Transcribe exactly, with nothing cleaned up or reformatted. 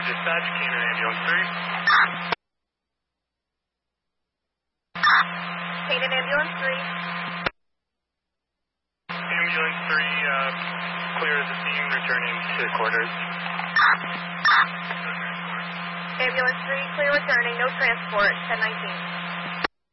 dispatch, Canaan Ambulance three. Canaan Ambulance three. Ambulance three, uh, clear to the scene, returning to quarters. Ambulance three, clear returning, no transport, ten nineteen.